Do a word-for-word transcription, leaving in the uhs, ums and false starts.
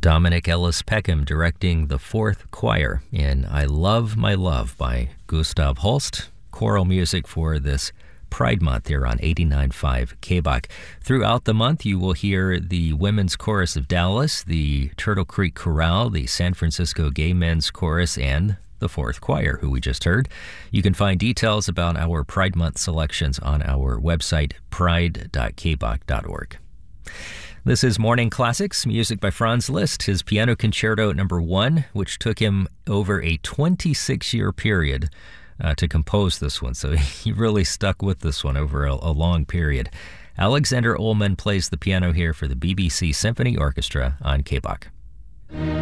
Dominic Ellis Peckham directing the fourth choir in I Love My Love by Gustav Holst. Choral music for this Pride Month here on eighty-nine point five K B O C. Throughout the month, you will hear the Women's Chorus of Dallas, the Turtle Creek Chorale, the San Francisco Gay Men's Chorus, and the Fourth Choir, who we just heard. You can find details about our Pride Month selections on our website, pride dot k b o c dot org. This is Morning Classics, music by Franz Liszt, his Piano Concerto number one, which took him over a twenty-six-year period uh, to compose this one. So he really stuck with this one over a, a long period. Alexander Ullman plays the piano here for the B B C Symphony Orchestra on K B O C.